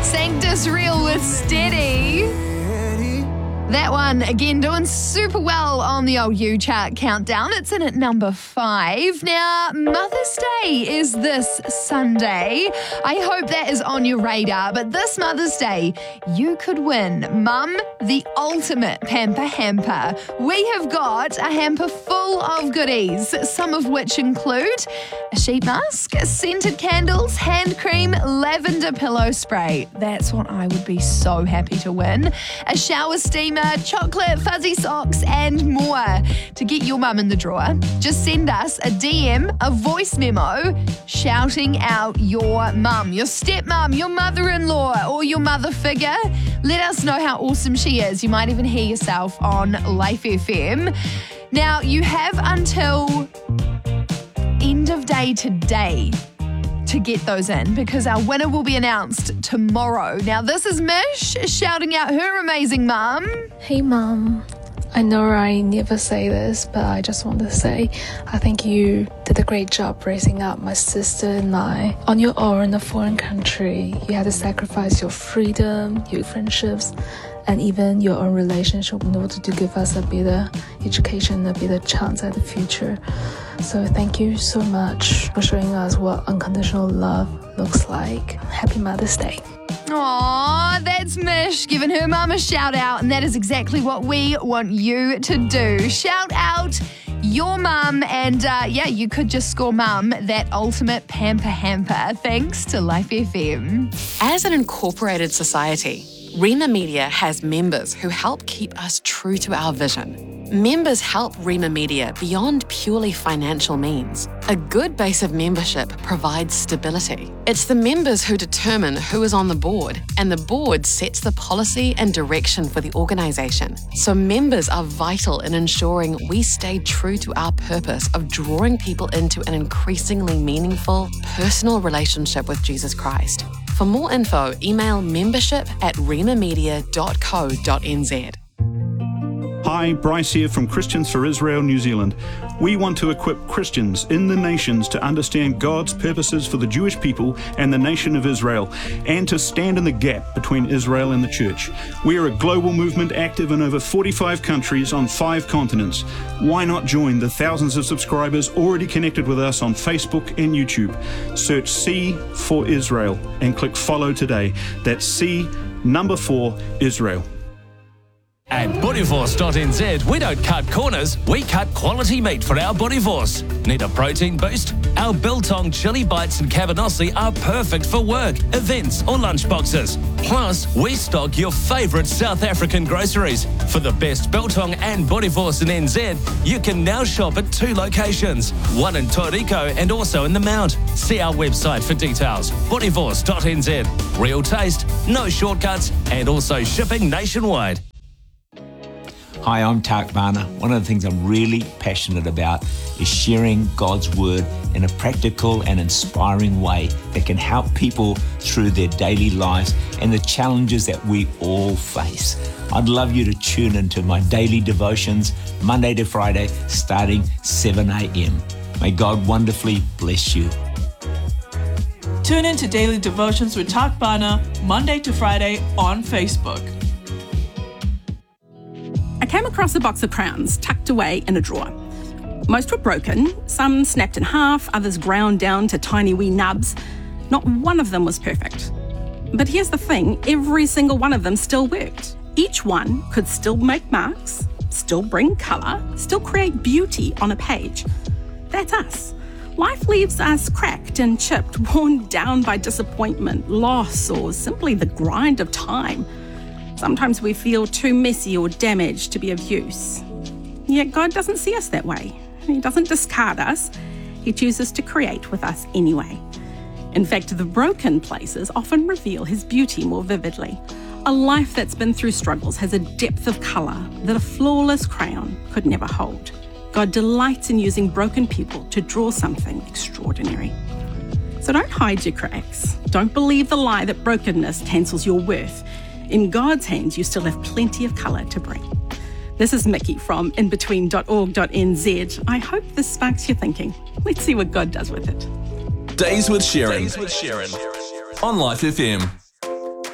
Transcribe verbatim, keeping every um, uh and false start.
Sanctus Real with Steady. That one, again, doing super well on the old U chart countdown. It's in at number five. Now, Mother's Day is this Sunday. I hope that is on your radar. But this Mother's Day, you could win Mum the ultimate pamper hamper. We have got a hamper full of goodies, some of which include a sheet mask, scented candles, hand cream, lavender pillow spray. That's what I would be so happy to win. A shower steamer, chocolate, fuzzy socks, and more. To get your mum in the drawer, just send us a D M, a voice memo, shouting out your mum, your stepmom, your mother-in-law, or your mother figure. Let us know how awesome she is. You might even hear yourself on Life F M. Now, you have until end of day today to get those in, because our winner will be announced tomorrow. Now, this is Mish shouting out her amazing mum. Hey, Mum. I know I never say this, but I just want to say I think you did a great job raising up my sister and I. On your own in a foreign country, you had to sacrifice your freedom, your friendships, and even your own relationship in order to give us a better education, a better chance at the future. So thank you so much for showing us what unconditional love looks like. Happy Mother's Day. Aww, that's Mish giving her mum a shout out, and that is exactly what we want you to do. Shout out your mum, and uh, yeah, you could just score mum that ultimate pamper hamper thanks to Life F M. As an incorporated society, Rima Media has members who help keep us true to our vision. Members help Rima Media beyond purely financial means. A good base of membership provides stability. It's the members who determine who is on the board, and the board sets the policy and direction for the organisation. So members are vital in ensuring we stay true to our purpose of drawing people into an increasingly meaningful, personal relationship with Jesus Christ. For more info, email membership at rimamedia dot co dot n z. Hi, Bryce here from Christians for Israel, New Zealand. We want to equip Christians in the nations to understand God's purposes for the Jewish people and the nation of Israel, and to stand in the gap between Israel and the church. We are a global movement active in over forty-five countries on five continents. Why not join the thousands of subscribers already connected with us on Facebook and YouTube? Search C for Israel and click follow today. That's C number four Israel. At Bodyforce dot n z, we don't cut corners, we cut quality meat for our Bodyforce. Need a protein boost? Our biltong, chili bites and cabanossi are perfect for work, events or lunch boxes. Plus, we stock your favourite South African groceries. For the best biltong and Bodyforce in N Z, you can now shop at two locations, one in Toriko and also in the Mount. See our website for details, Bodyforce dot n z. Real taste, no shortcuts, and also shipping nationwide. Hi, I'm Tak Bana. One of the things I'm really passionate about is sharing God's Word in a practical and inspiring way that can help people through their daily lives and the challenges that we all face. I'd love you to tune into my daily devotions, Monday to Friday, starting seven a.m. May God wonderfully bless you. Tune in to Daily Devotions with Tak Bana, Monday to Friday on Facebook. I came across a box of crowns tucked away in a drawer. Most were broken, some snapped in half, others ground down to tiny wee nubs. Not one of them was perfect. But here's the thing, every single one of them still worked. Each one could still make marks, still bring colour, still create beauty on a page. That's us. Life leaves us cracked and chipped, worn down by disappointment, loss, or simply the grind of time. Sometimes we feel too messy or damaged to be of use. Yet God doesn't see us that way. He doesn't discard us. He chooses to create with us anyway. In fact, the broken places often reveal His beauty more vividly. A life that's been through struggles has a depth of colour that a flawless crayon could never hold. God delights in using broken people to draw something extraordinary. So don't hide your cracks. Don't believe the lie that brokenness cancels your worth. In God's hands, you still have plenty of colour to bring. This is Mickey from in between dot org dot n z. I hope this sparks your thinking. Let's see what God does with it. Days with Sharon. Days with Sharon. On Life F M.